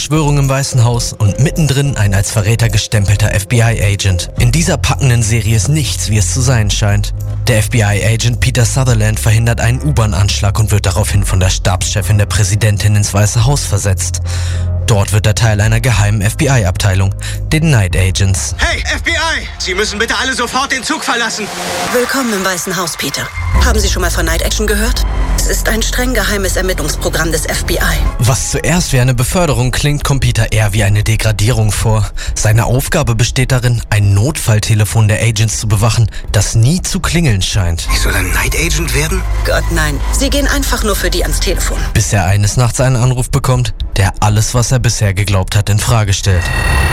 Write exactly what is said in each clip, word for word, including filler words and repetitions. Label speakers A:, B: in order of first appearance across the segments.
A: Verschwörung im Weißen Haus und mittendrin ein als Verräter gestempelter F B I-Agent. In dieser packenden Serie ist nichts, wie es zu sein scheint. Der F B I-Agent Peter Sutherland verhindert einen U-Bahn-Anschlag und wird daraufhin von der Stabschefin der Präsidentin ins Weiße Haus versetzt. Dort wird er Teil einer geheimen F B I-Abteilung, den Night Agents.
B: Hey, F B I! Sie müssen bitte alle sofort den Zug verlassen.
C: Willkommen im Weißen Haus, Peter. Haben Sie schon mal von Night Action gehört? Es ist ein streng geheimes Ermittlungsprogramm des F B I.
A: Was zuerst wie eine Beförderung klingt, kommt Peter eher wie eine Degradierung vor. Seine Aufgabe besteht darin, ein Notfalltelefon der Agents zu bewachen, das nie zu klingeln scheint.
B: Ich soll ein Night Agent werden?
C: Gott, nein. Sie gehen einfach nur für die ans Telefon.
A: Bis er eines Nachts einen Anruf bekommt, der alles, was er bisher geglaubt hat, in Frage stellt.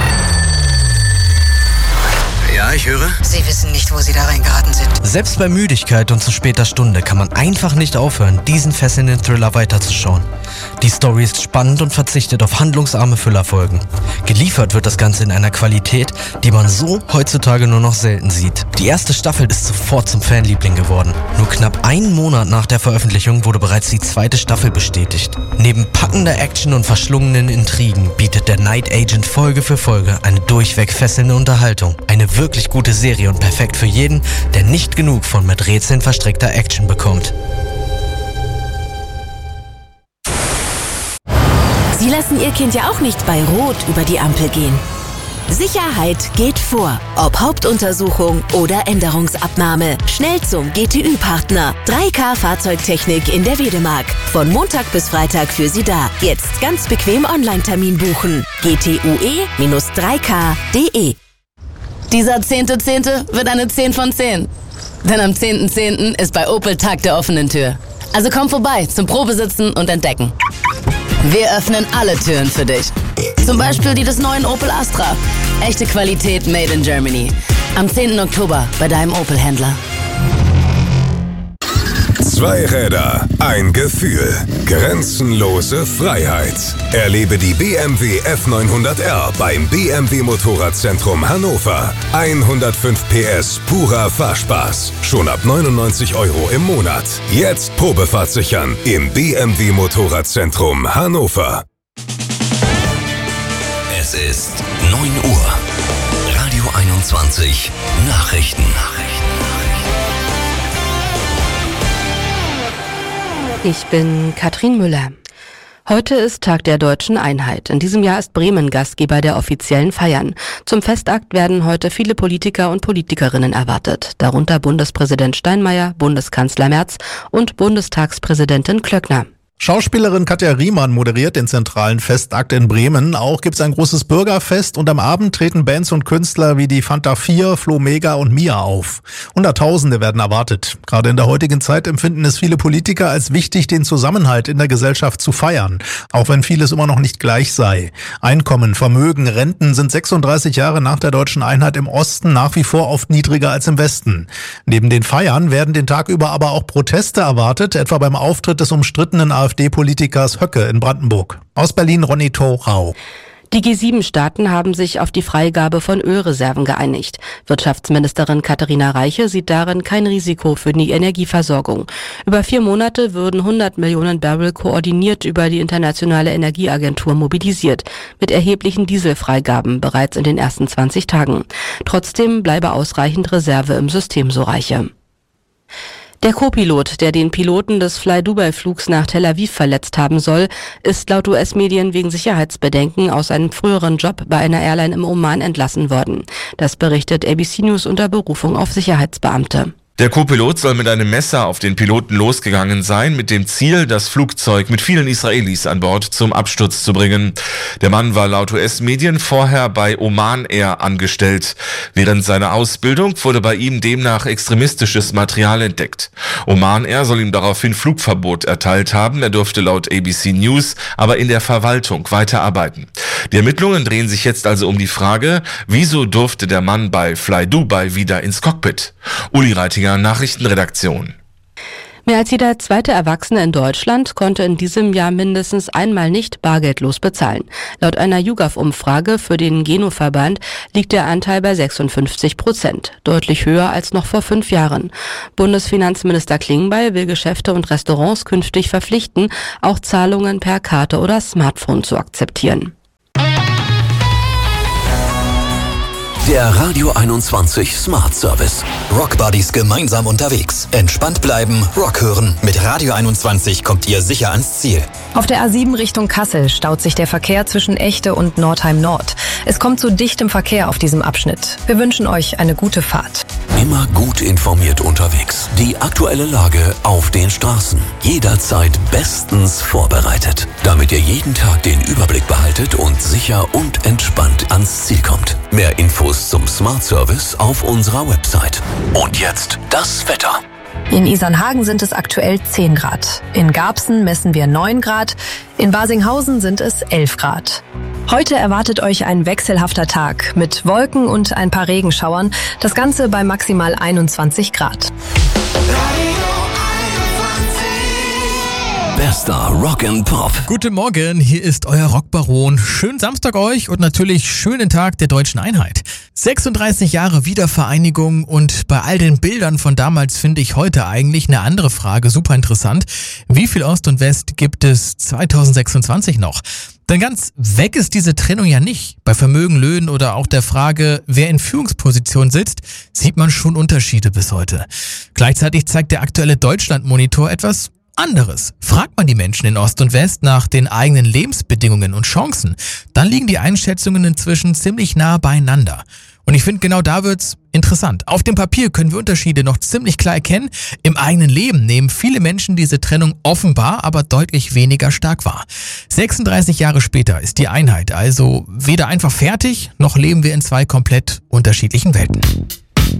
B: Ja, ich höre.
C: Sie wissen nicht, wo Sie da reingeraten sind.
A: Selbst bei Müdigkeit und zu später Stunde kann man einfach nicht aufhören, diesen fesselnden Thriller weiterzuschauen. Die Story ist spannend und verzichtet auf handlungsarme Füllerfolgen. Geliefert wird das Ganze in einer Qualität, die man so heutzutage nur noch selten sieht. Die erste Staffel ist sofort zum Fanliebling geworden. Nur knapp einen Monat nach der Veröffentlichung wurde bereits die zweite Staffel bestätigt. Neben packender Action und verschlungenen Intrigen bietet der Night Agent Folge für Folge eine durchweg fesselnde Unterhaltung. Eine wirklich gute Serie und perfekt für jeden, der nicht genug von mit Rätseln verstrickter Action bekommt.
D: Sie lassen Ihr Kind ja auch nicht bei Rot über die Ampel gehen. Sicherheit geht vor. Ob Hauptuntersuchung oder Änderungsabnahme. Schnell zum G T Ü-Partner. drei K Fahrzeugtechnik in der Wedemark. Von Montag bis Freitag für Sie da. Jetzt ganz bequem Online-Termin buchen. g t u e drei k punkt d e.
E: Dieser zehnte Zehnte wird eine zehn von zehn. Denn am zehnten Zehnten ist bei Opel Tag der offenen Tür. Also komm vorbei zum Probesitzen und Entdecken. Wir öffnen alle Türen für dich. Zum Beispiel die des neuen Opel Astra. Echte Qualität made in Germany. Am zehnten Oktober bei deinem Opel-Händler.
F: Zwei Räder, ein Gefühl, grenzenlose Freiheit. Erlebe die B M W F neunhundert R beim B M W Motorradzentrum Hannover. hundertfünf P S purer Fahrspaß. Schon ab neunundneunzig Euro im Monat. Jetzt Probefahrt sichern im B M W Motorradzentrum Hannover.
G: Es ist neun Uhr. Radio einundzwanzig Nachrichten.
H: Ich bin Katrin Müller. Heute ist Tag der Deutschen Einheit. In diesem Jahr ist Bremen Gastgeber der offiziellen Feiern. Zum Festakt werden heute viele Politiker und Politikerinnen erwartet. Darunter Bundespräsident Steinmeier, Bundeskanzler Merz und Bundestagspräsidentin Klöckner.
I: Schauspielerin Katja Riemann moderiert den zentralen Festakt in Bremen. Auch gibt's ein großes Bürgerfest und am Abend treten Bands und Künstler wie die Fanta vier, Flo Mega und Mia auf. Hunderttausende werden erwartet. Gerade in der heutigen Zeit empfinden es viele Politiker als wichtig, den Zusammenhalt in der Gesellschaft zu feiern, auch wenn vieles immer noch nicht gleich sei. Einkommen, Vermögen, Renten sind sechsunddreißig Jahre nach der Deutschen Einheit im Osten nach wie vor oft niedriger als im Westen. Neben den Feiern werden den Tag über aber auch Proteste erwartet, etwa beim Auftritt des umstrittenen AfD-Politikers Höcke in Brandenburg. Aus Berlin Ronny Thorau.
H: Die G sieben Staaten haben sich auf die Freigabe von Ölreserven geeinigt. Wirtschaftsministerin Katharina Reiche sieht darin kein Risiko für die Energieversorgung. Über vier Monate würden hundert Millionen Barrel koordiniert über die Internationale Energieagentur mobilisiert, mit erheblichen Dieselfreigaben bereits in den ersten zwanzig Tagen. Trotzdem bleibe ausreichend Reserve im System, so Reiche. Der Co-Pilot, der den Piloten des Fly-Dubai-Flugs nach Tel Aviv verletzt haben soll, ist laut U S-Medien wegen Sicherheitsbedenken aus einem früheren Job bei einer Airline im Oman entlassen worden. Das berichtet A B C News unter Berufung auf Sicherheitsbeamte.
J: Der Co-Pilot soll mit einem Messer auf den Piloten losgegangen sein, mit dem Ziel, das Flugzeug mit vielen Israelis an Bord zum Absturz zu bringen. Der Mann war laut U S-Medien vorher bei Oman Air angestellt. Während seiner Ausbildung wurde bei ihm demnach extremistisches Material entdeckt. Oman Air soll ihm daraufhin Flugverbot erteilt haben. Er durfte laut A B C News aber in der Verwaltung weiterarbeiten. Die Ermittlungen drehen sich jetzt also um die Frage, wieso durfte der Mann bei Fly Dubai wieder ins Cockpit? Uli Reitinger, Nachrichtenredaktion.
H: Mehr als jeder zweite Erwachsene in Deutschland konnte in diesem Jahr mindestens einmal nicht bargeldlos bezahlen. Laut einer YouGov-Umfrage für den Geno-Verband liegt der Anteil bei sechsundfünfzig Prozent, deutlich höher als noch vor fünf Jahren. Bundesfinanzminister Klingbeil will Geschäfte und Restaurants künftig verpflichten, auch Zahlungen per Karte oder Smartphone zu akzeptieren.
G: Der Radio einundzwanzig Smart Service.
K: Rockbuddies gemeinsam unterwegs. Entspannt bleiben, Rock hören. Mit Radio einundzwanzig kommt ihr sicher ans Ziel.
L: Auf der A sieben Richtung Kassel staut sich der Verkehr zwischen Echte und Nordheim Nord. Es kommt zu dichtem Verkehr auf diesem Abschnitt. Wir wünschen euch eine gute Fahrt.
G: Immer gut informiert unterwegs. Die aktuelle Lage auf den Straßen. Jederzeit bestens vorbereitet. Damit ihr jeden Tag den Überblick behaltet und sicher und entspannt ans Ziel kommt. Mehr Infos zum Smart Service auf unserer Website. Und jetzt das Wetter.
L: In Isernhagen sind es aktuell zehn Grad. In Garbsen messen wir neun Grad. In Basinghausen sind es elf Grad. Heute erwartet euch ein wechselhafter Tag mit Wolken und ein paar Regenschauern. Das Ganze bei maximal einundzwanzig Grad.
G: Bester Rock and Pop.
M: Guten Morgen, hier ist euer Rockbaron. Schönen Samstag euch und natürlich schönen Tag der Deutschen Einheit. sechsunddreißig Jahre Wiedervereinigung und bei all den Bildern von damals finde ich heute eigentlich eine andere Frage super interessant. Wie viel Ost und West gibt es zweitausendsechsundzwanzig noch? Denn ganz weg ist diese Trennung ja nicht. Bei Vermögen, Löhnen oder auch der Frage, wer in Führungspositionen sitzt, sieht man schon Unterschiede bis heute. Gleichzeitig zeigt der aktuelle Deutschland-Monitor etwas anderes. Fragt man die Menschen in Ost und West nach den eigenen Lebensbedingungen und Chancen, dann liegen die Einschätzungen inzwischen ziemlich nah beieinander. Und ich finde, genau da wird's interessant. Auf dem Papier können wir Unterschiede noch ziemlich klar erkennen. Im eigenen Leben nehmen viele Menschen diese Trennung offenbar, aber deutlich weniger stark wahr. sechsunddreißig Jahre später ist die Einheit also weder einfach fertig, noch leben wir in zwei komplett unterschiedlichen Welten.